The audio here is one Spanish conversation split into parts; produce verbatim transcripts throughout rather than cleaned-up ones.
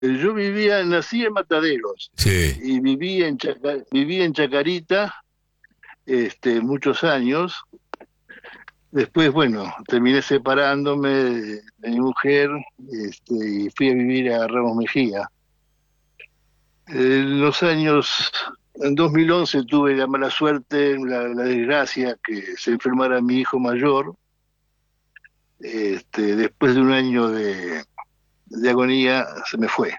Yo vivía, nací en Mataderos Sí. y viví en Chaca- viví en Chacarita este, muchos años. Después, bueno, terminé separándome de, de mi mujer este, y fui a vivir a Ramos Mejía. En los años, en dos mil once tuve la mala suerte, la, la desgracia que se enfermara mi hijo mayor. Este, después de un año de, de agonía se me fue.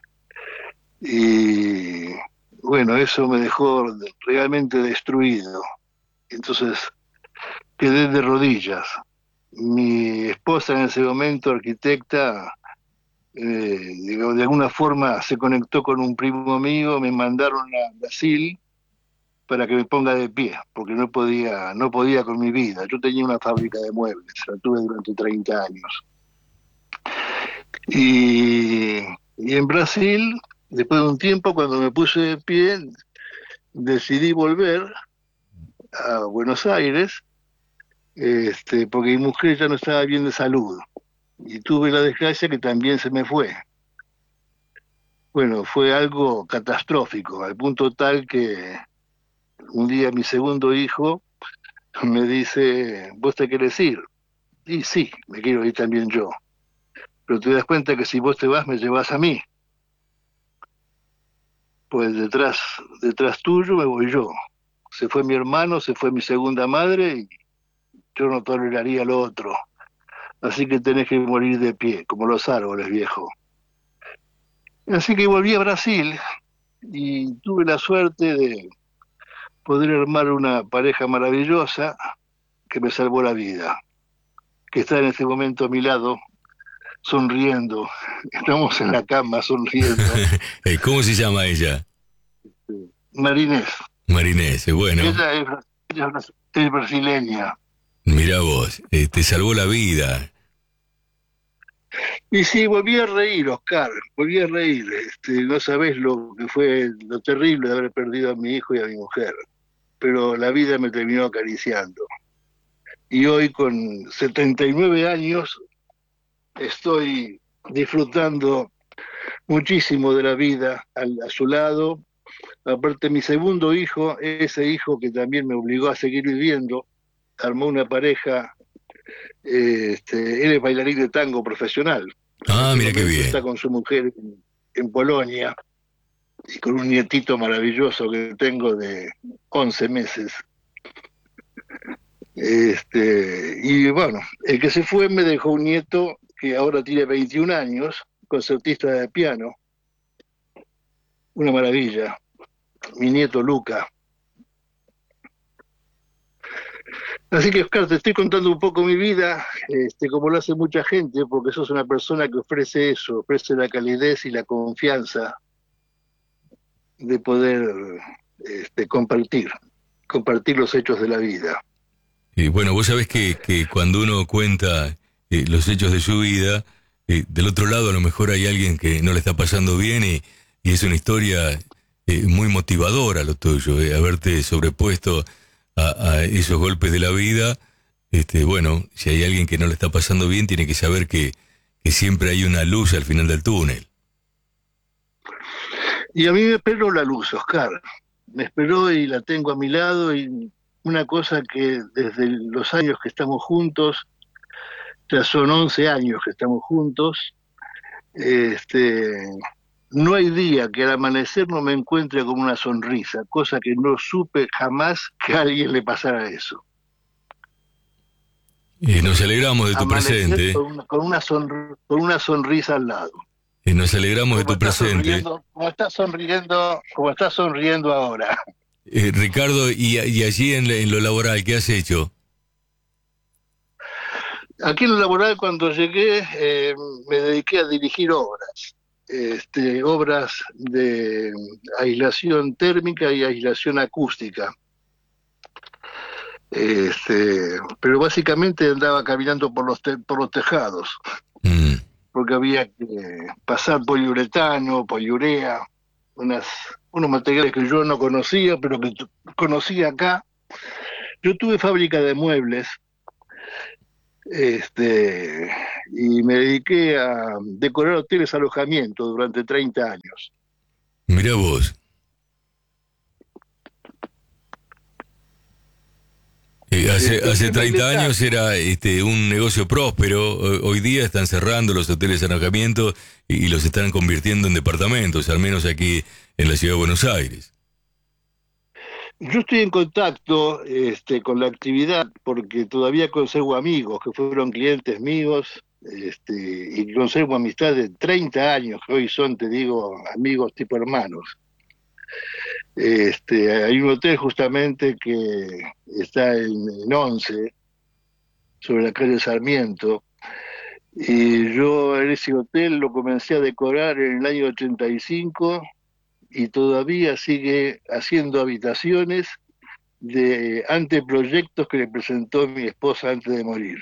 Y bueno, eso me dejó realmente destruido. Entonces quedé de rodillas. Mi esposa en ese momento, arquitecta, eh, digo, de alguna forma se conectó con un primo mío, me mandaron a Brasil para que me ponga de pie, porque no podía, no podía con mi vida. Yo tenía una fábrica de muebles, la tuve durante treinta años. Y, y en Brasil, después de un tiempo, cuando me puse de pie, decidí volver a Buenos Aires, este, porque mi mujer ya no estaba bien de salud. Y tuve la desgracia que también se me fue. Bueno, fue algo catastrófico, al punto tal que un día mi segundo hijo me dice, ¿vos te querés ir? Y sí, me quiero ir también yo. Pero te das cuenta que si vos te vas, me llevas a mí. Pues detrás, detrás tuyo me voy yo. Se fue mi hermano, se fue mi segunda madre y yo no toleraría lo otro. Así que tenés que morir de pie, como los árboles, viejo. Así que volví a Brasil y tuve la suerte de poder armar una pareja maravillosa que me salvó la vida, que está en este momento a mi lado, sonriendo. Estamos en la cama sonriendo. Eh, ¿Cómo se llama ella? Marinés, Marinés, eh, bueno, ella es, ella es brasileña. mira vos, eh, te salvó la vida. Y sí, volví a reír, Oscar, volví a reír. Este, no sabés lo que fue lo terrible de haber perdido a mi hijo y a mi mujer, pero la vida me terminó acariciando. Y hoy con setenta y nueve años estoy disfrutando muchísimo de la vida al- a su lado. Aparte, mi segundo hijo, ese hijo que también me obligó a seguir viviendo, armó una pareja, eh, este, él es bailarín de tango profesional. En Ah, este mira qué momento está bien. con su mujer en, en Polonia y con un nietito maravilloso que tengo de once meses. Este, y bueno, el que se fue me dejó un nieto que ahora tiene veintiún años, concertista de piano, una maravilla, mi nieto Luca. Así que, Oscar, te estoy contando un poco mi vida, este, como lo hace mucha gente, porque sos una persona que ofrece eso, ofrece la calidez y la confianza de poder este, compartir, compartir los hechos de la vida. Y bueno, vos sabés que, que cuando uno cuenta eh, los hechos de su vida, eh, del otro lado a lo mejor hay alguien que no le está pasando bien y, y es una historia eh, muy motivadora lo tuyo, eh, haberte sobrepuesto a, a esos golpes de la vida. Este, bueno, si hay alguien que no le está pasando bien, tiene que saber que, que siempre hay una luz al final del túnel. Y a mí me esperó la luz, Oscar. Me esperó y la tengo a mi lado y una cosa que desde los años que estamos juntos, ya son once años que estamos juntos, este, no hay día que al amanecer no me encuentre con una sonrisa, cosa que no supe jamás que a alguien le pasara eso. Y nos alegramos de tu Amanecer presente, con una, con una, sonr con una sonrisa al lado. y nos alegramos de Como tu está presente. sonriendo, como está sonriendo, como está sonriendo ahora. Eh, Ricardo, y, y allí en, en lo laboral, ¿qué has hecho? Aquí en lo laboral, cuando llegué, eh, me dediqué a dirigir obras, este, obras de aislación térmica y aislación acústica. Este, pero básicamente andaba caminando por los, te por los tejados, Mm. porque había que pasar poliuretano, poliurea, unas, unos materiales que yo no conocía, pero que conocía acá. Yo tuve fábrica de muebles, este, y me dediqué a decorar hoteles alojamiento durante treinta años. Mirá vos. Eh, hace, Este, hace en el treinta detalle. años era este, un negocio próspero. Ho- Hoy día están cerrando los hoteles de alojamiento y, y los están convirtiendo en departamentos, al menos aquí en la ciudad de Buenos Aires. Yo estoy en contacto este, con la actividad porque todavía conservo amigos que fueron clientes míos, este, y conservo amistad de treinta años, que hoy son, te digo, amigos tipo hermanos. Este, hay un hotel justamente que está en, en Once, sobre la calle Sarmiento, y yo en ese hotel lo comencé a decorar en el año ochenta y cinco y todavía sigue haciendo habitaciones de anteproyectos que le presentó mi esposa antes de morir.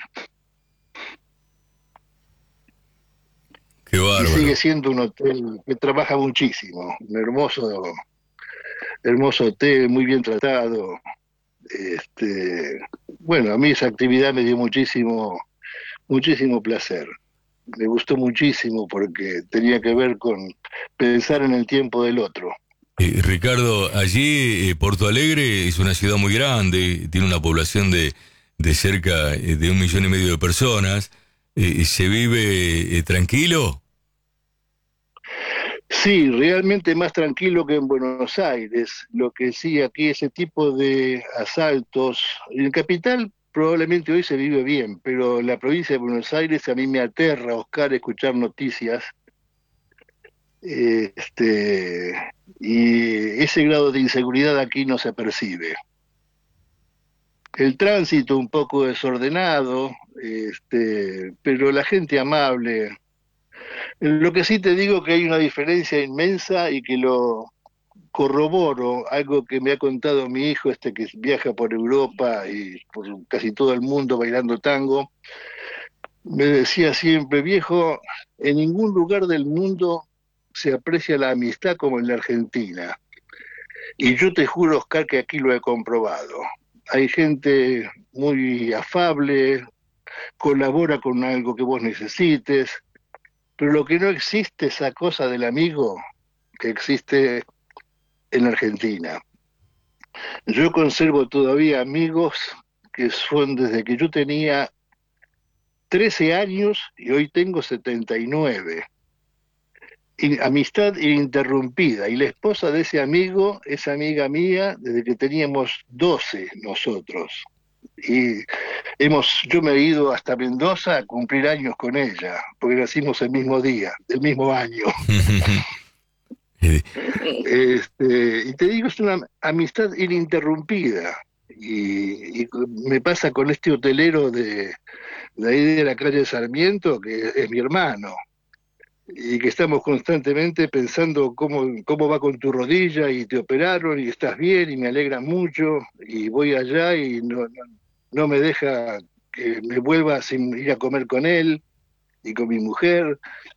Qué Y sigue bárbaro. siendo un hotel que trabaja muchísimo, un hermoso, hermoso hotel, muy bien tratado. Este, bueno, a mí esa actividad me dio muchísimo, muchísimo placer. Me gustó muchísimo porque tenía que ver con pensar en el tiempo del otro. Eh, Ricardo, allí eh, Porto Alegre es una ciudad muy grande, tiene una población de, de cerca eh, de un millón y medio de personas. Eh, ¿se vive eh, tranquilo? Sí, realmente más tranquilo que en Buenos Aires. Lo que sí, aquí ese tipo de asaltos, en Capital probablemente hoy se vive bien, pero en la provincia de Buenos Aires a mí me aterra, Oscar, escuchar noticias, eh, este, y ese grado de inseguridad aquí no se percibe. El tránsito un poco desordenado, este, pero la gente amable. Lo que sí te digo que hay una diferencia inmensa y que lo corroboro, algo que me ha contado mi hijo, este que viaja por Europa y por casi todo el mundo bailando tango. Me decía siempre, viejo, en ningún lugar del mundo se aprecia la amistad como en la Argentina. Y yo te juro, Oscar, que aquí lo he comprobado. Hay gente muy afable, colabora con algo que vos necesites, pero lo que no existe, esa cosa del amigo que existe en Argentina. Yo conservo todavía amigos que son desde que yo tenía trece años y hoy tengo setenta y nueve. Y amistad ininterrumpida. Y la esposa de ese amigo es amiga mía desde que teníamos doce nosotros. Y hemos, yo me he ido hasta Mendoza a cumplir años con ella, porque nacimos el mismo día, el mismo año. Eh, Este, y te digo, es una amistad ininterrumpida. Y, y me pasa con este hotelero de, de ahí de la calle Sarmiento, que es mi hermano, y que estamos constantemente pensando cómo, cómo va con tu rodilla y te operaron y estás bien y me alegra mucho y voy allá y no, no, no me deja que me vuelva sin ir a comer con él y con mi mujer.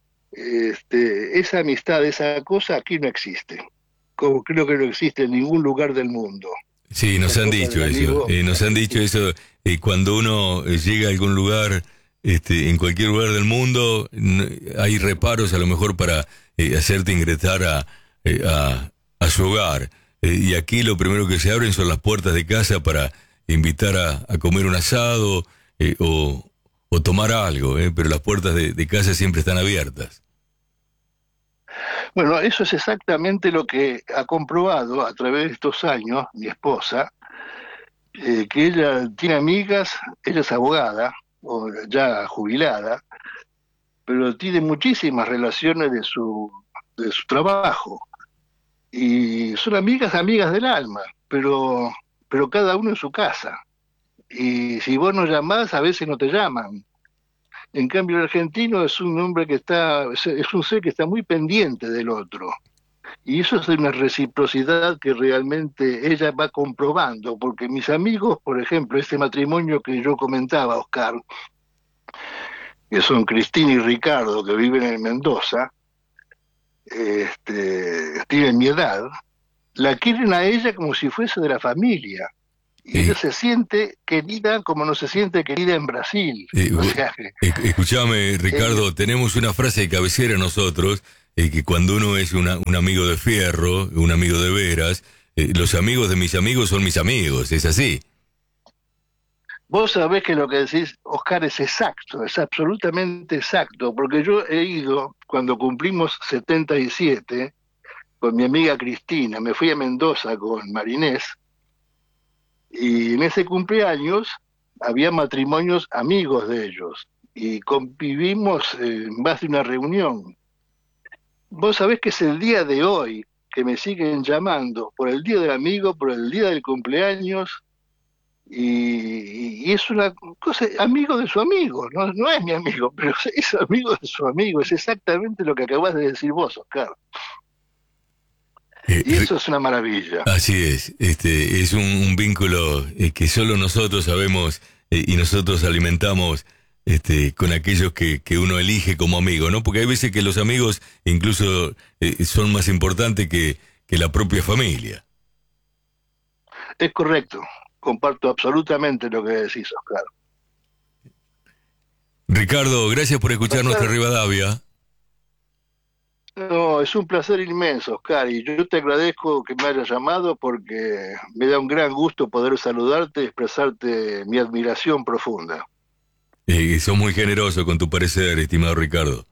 Este, esa amistad, esa cosa aquí no existe, como creo que no existe en ningún lugar del mundo. sí, nos Esa han cosa dicho del eso. amigo Eh, nos han dicho argentino. eso. Eh, cuando uno eh, llega a algún lugar, este, en cualquier lugar del mundo, n- hay reparos a lo mejor para eh, hacerte ingresar a, eh, a, a su hogar. Eh, y aquí lo primero que se abren son las puertas de casa para invitar a, a comer un asado eh, o, o tomar algo, eh, pero las puertas de, de casa siempre están abiertas. Bueno, eso es exactamente lo que ha comprobado a través de estos años mi esposa, eh, que ella tiene amigas, ella es abogada, o ya jubilada, pero tiene muchísimas relaciones de su, de su trabajo. Y son amigas, amigas del alma, pero, pero cada uno en su casa. Y si vos no llamás, a veces no te llaman. En cambio, el argentino es un hombre que está, es un ser que está muy pendiente del otro. Y eso es una reciprocidad que realmente ella va comprobando, porque mis amigos, por ejemplo, este matrimonio que yo comentaba, Oscar, que son Cristina y Ricardo, que viven en Mendoza, este, tienen mi edad, la quieren a ella como si fuese de la familia. y ella se siente querida como no se siente querida en Brasil. Eh, O sea, eh, escuchame, Ricardo, eh, tenemos una frase de cabecera nosotros, eh, que cuando uno es una, un amigo de fierro, un amigo de veras, eh, los amigos de mis amigos son mis amigos, es así. vos sabés que lo que decís, Oscar, es exacto, es absolutamente exacto, porque yo he ido, cuando cumplimos setenta y siete, con mi amiga Cristina, me fui a Mendoza con Marinés, y en ese cumpleaños había matrimonios amigos de ellos, y convivimos en más de una reunión. Vos sabés que es el día de hoy que me siguen llamando por el día del amigo, por el día del cumpleaños, y, y es una cosa, amigo de su amigo, no, no es mi amigo, pero es amigo de su amigo, es exactamente lo que acabas de decir vos, Oscar. Eh, Y eso es una maravilla. Así es, este es un, un vínculo eh, que solo nosotros sabemos, eh, y nosotros alimentamos este con aquellos que, que uno elige como amigo, ¿no? Porque hay veces que los amigos incluso eh, son más importantes que, que la propia familia. Es correcto, comparto absolutamente lo que decís, Oscar. Ricardo, gracias por escuchar nuestra Oscar, Rivadavia. no, es un placer inmenso, Oscar, y yo te agradezco que me hayas llamado porque me da un gran gusto poder saludarte y expresarte mi admiración profunda. Eh, sos muy generoso con tu parecer, estimado Ricardo.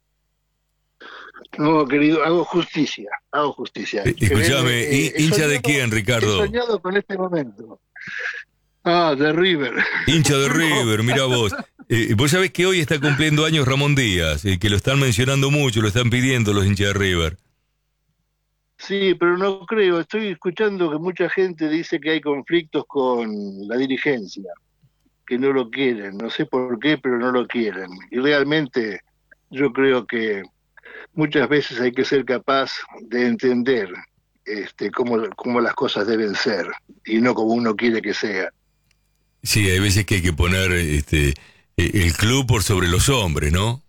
No, querido, hago justicia, hago justicia. Eh, Créeme, escuchame, eh, hi- he ¿hincha de soñado, quién, he Ricardo? soñado con este momento. Ah, de River. Hincha de No, River, mira vos. Eh, vos sabés que hoy está cumpliendo años Ramón Díaz, eh, que lo están mencionando mucho, lo están pidiendo los hinchas de River. sí, pero no creo. Estoy escuchando que mucha gente dice que hay conflictos con la dirigencia, que no lo quieren. No sé por qué, pero no lo quieren. Y realmente yo creo que muchas veces hay que ser capaz de entender este, cómo, cómo las cosas deben ser y no como uno quiere que sea. Sí, hay veces que hay que poner este, eh, el club por sobre los hombres, ¿no?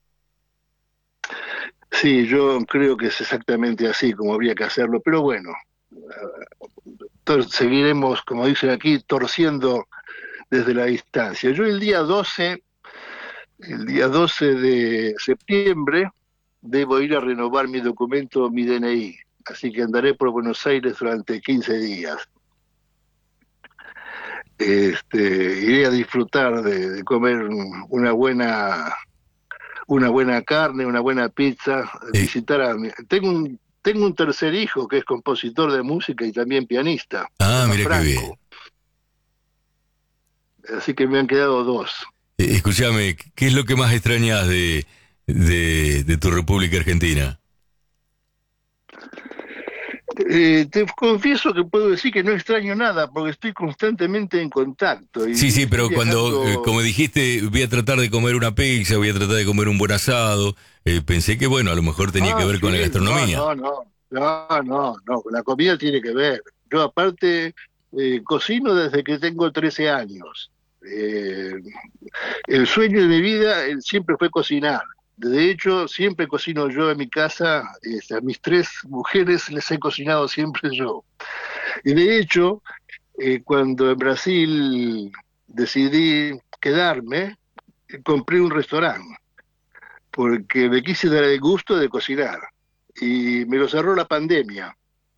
Sí, yo creo que es exactamente así como habría que hacerlo, pero bueno, to- seguiremos, como dicen aquí, torciendo desde la distancia. Yo el día doce, el día doce de septiembre, debo ir a renovar mi documento, mi D N I, así que andaré por Buenos Aires durante quince días. Este, iré a disfrutar de, de comer una buena, una buena carne, una buena pizza, Eh, visitar a mi... Tengo un, tengo un tercer hijo que es compositor de música y también pianista, se ah, llama mira qué bien. Franco, así que me han quedado dos. Eh, escúchame, ¿qué es lo que más extrañas de, de, de tu República Argentina? Eh, te confieso que puedo decir que no extraño nada porque estoy constantemente en contacto y Sí, sí, estoy pero cuando, eh, como viajando. dijiste, voy a tratar de comer una pizza, voy a tratar de comer un buen asado, eh, pensé que, bueno, a lo mejor tenía que Ah, ver con la sí, no, gastronomía. no, no, no, no, no, la comida tiene que ver. Yo aparte eh, cocino desde que tengo trece años. Eh, el sueño de mi vida eh, siempre fue cocinar. De hecho, siempre cocino yo en mi casa, este, a mis tres mujeres les he cocinado siempre yo. Y de hecho, eh, cuando en Brasil decidí quedarme, eh, compré un restaurante, porque me quise dar el gusto de cocinar. Y me lo cerró la pandemia,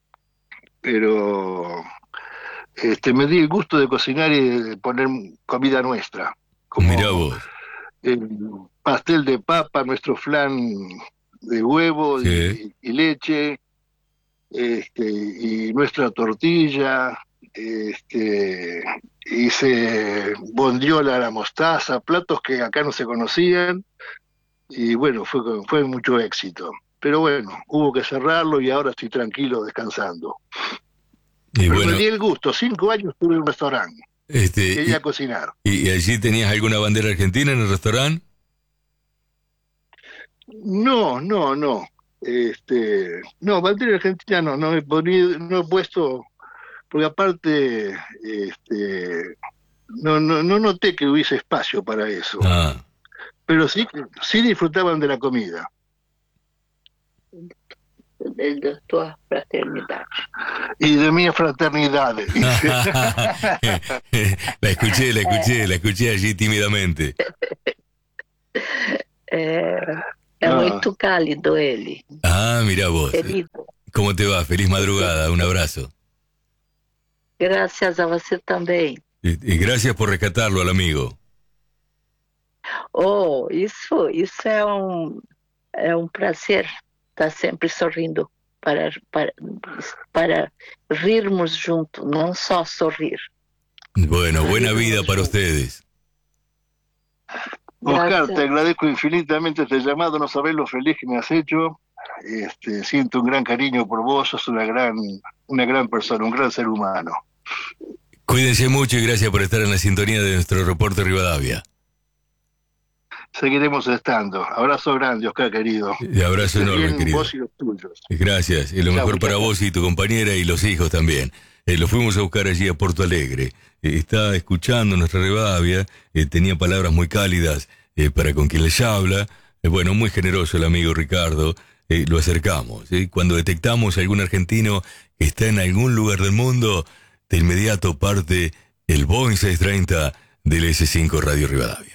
pero este, me di el gusto de cocinar y de poner comida nuestra, Mirá como vos. el pastel de papa, nuestro flan de huevo Sí. y, y leche, este, y nuestra tortilla, este, hice bondiola a la mostaza, platos que acá no se conocían, y bueno, fue, fue mucho éxito. Pero bueno, hubo que cerrarlo y ahora estoy tranquilo descansando. Y Pero me bueno, di el gusto, cinco años tuve un restaurante, este, quería y, cocinar. y, y allí tenías alguna bandera argentina en el restaurante? No, no, no. Este, no, bandera argentina no, no he ponido, no he puesto, porque aparte, este, no, no, no noté que hubiese espacio para eso. Ah, Pero sí, sí disfrutaban de la comida. del de tua fraternidade. Y de mi fraternidad. La escuché, la escuché, la escuché allí tímidamente. É, é Ah. muito cálido ele. Ah, mirá vos. Querido. ¿Cómo te va? Feliz madrugada, un abrazo. Graças a você também. Y, y gracias por rescatarlo al amigo. Oh, isso, isso é um, é um prazer estar sempre sorrindo para, para, para rirmos juntos, não só sorrir. Bueno, buena vida para ustedes. Oscar, Gracias. te agradezco infinitamente este llamado, no sabés lo feliz que me has hecho. Este, siento un gran cariño por vos, sos una gran, una gran persona, un gran ser humano. Cuídense mucho y gracias por estar en la sintonía de nuestro reporte Rivadavia. Seguiremos estando. Abrazo grande, Oscar, querido. Y abrazo Estés enorme, bien, querido. vos y los tuyos. Gracias, y lo Chao, mejor para muchachos. vos y tu compañera y los hijos también. Eh, lo fuimos a buscar allí a Porto Alegre. Eh, está escuchando nuestra Rivadavia, eh, tenía palabras muy cálidas eh, para con quien les habla. Eh, bueno, muy generoso el amigo Ricardo. Eh, lo acercamos. ¿eh? Cuando detectamos a algún argentino que está en algún lugar del mundo, de inmediato parte el Boeing seiscientos treinta del ese cinco Radio Rivadavia.